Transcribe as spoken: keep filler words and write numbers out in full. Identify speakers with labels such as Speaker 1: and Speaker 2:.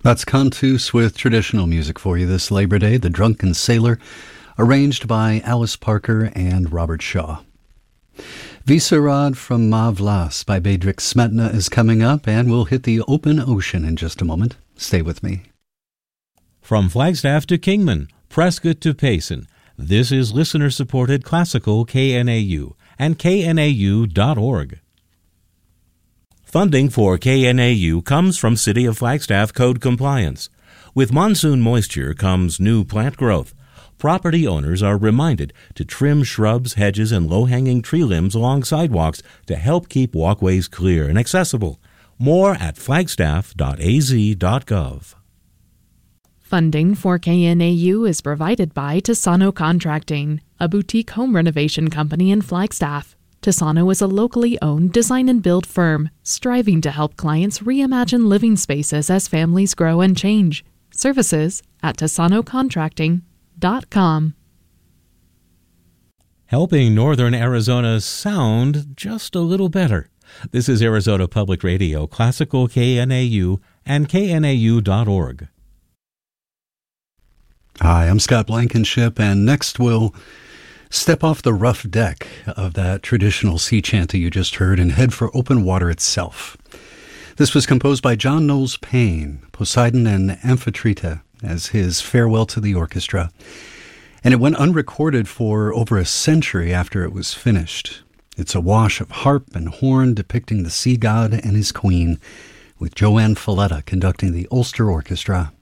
Speaker 1: That's Cantus with traditional music for you this Labor Day, The Drunken Sailor, arranged by Alice Parker and Robert Shaw. Visarad from Ma Vlas by Bedřich Smetana is coming up, and we'll hit the open ocean in just a moment. Stay with me.
Speaker 2: From Flagstaff to Kingman, Prescott to Payson, this is listener-supported classical K N A U and K N A U dot org. Funding for K N A U comes from City of Flagstaff Code Compliance. With monsoon moisture comes new plant growth. Property owners are reminded to trim shrubs, hedges, and low-hanging tree limbs along sidewalks to help keep walkways clear and accessible. More at flagstaff dot a z dot gov.
Speaker 3: Funding for K N A U is provided by Tisano Contracting, a boutique home renovation company in Flagstaff. Tisano is a locally owned design and build firm, striving to help clients reimagine living spaces as families grow and change. Services at tisano contracting dot com.
Speaker 2: Helping northern Arizona sound just a little better. This is Arizona Public Radio, Classical K N A U and K N A U dot org.
Speaker 1: Hi, I'm Scott Blankenship, and next we'll step off the rough deck of that traditional sea chanty you just heard and head for open water itself. This was composed by John Knowles Payne, Poseidon and Amphitrite, as his farewell to the orchestra, and it went unrecorded for over a century after it was finished. It's a wash of harp and horn depicting the sea god and his queen, with Joanne Falletta conducting the Ulster Orchestra.